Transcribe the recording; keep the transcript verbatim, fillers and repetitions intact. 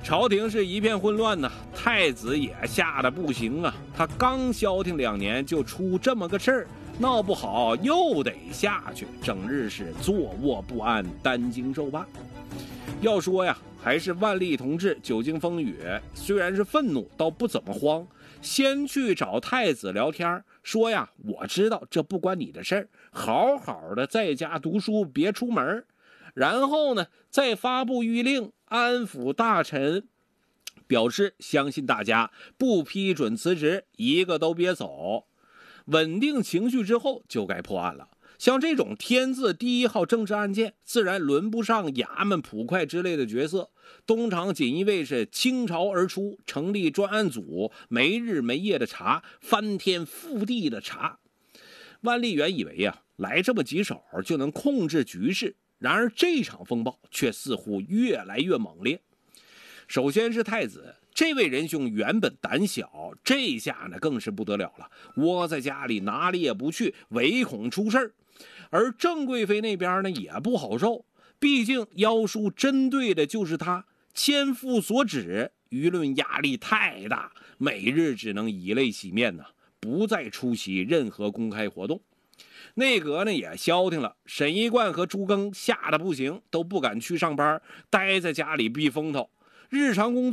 朝廷是一片混乱呐，太子也吓得不行啊。他刚消停两年，就出这么个事儿，闹不好又得下去，整日是坐卧不安，担惊受怕。要说呀，还是万历同志久经风雨，虽然是愤怒，倒不怎么慌。先去找太子聊天，说呀，我知道这不关你的事儿，好好的在家读书，别出门。然后呢，再发布谕令，安抚大臣，表示相信大家，不批准辞职，一个都别走。稳定情绪之后，就该破案了。像这种天字第一号政治案件，自然轮不上衙门捕快之类的角色。东厂锦衣卫是倾巢而出，成立专案组，没日没夜的查，翻天覆地的查。万历原以为啊，来这么几手就能控制局势，然而这场风暴却似乎越来越猛烈。首先是太子，这位仁兄原本胆小，这下呢更是不得了了，窝在家里哪里也不去，唯恐出事儿。而郑贵妃那边呢也不好受，毕竟妖叔针对的就是他，千夫所指，舆论压力太大，每日只能以泪洗面呢，不再出席任何公开活动。内阁呢也消停了，沈一贯和朱庚吓得不行，都不敢去上班，待在家里避风头。日常工作